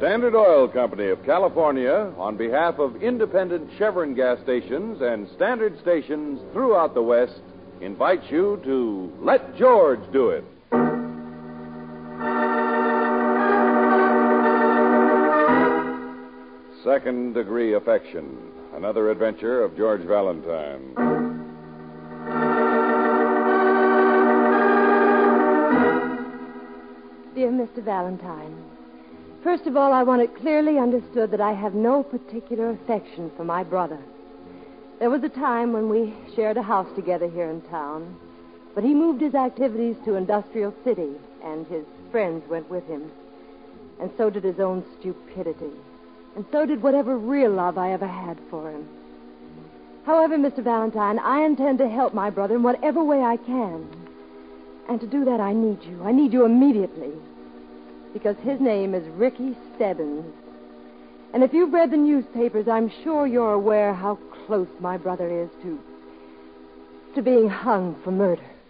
Standard Oil Company of California, on behalf of independent Chevron gas stations and Standard stations throughout the West, invites you to Let George Do It. Second Degree Affection, another adventure of George Valentine. Dear Mr. Valentine, first of all, I want it clearly understood that I have no particular affection for my brother. There was a time when we shared a house together here in town, but he moved his activities to Industrial City, and his friends went with him. And so did his own stupidity. And so did whatever real love I ever had for him. However, Mr. Valentine, I intend to help my brother in whatever way I can. And to do that, I need you. I need you immediately. Because his name is Ricky Stebbins. And if you've read the newspapers, I'm sure you're aware how close my brother is to being hung for murder.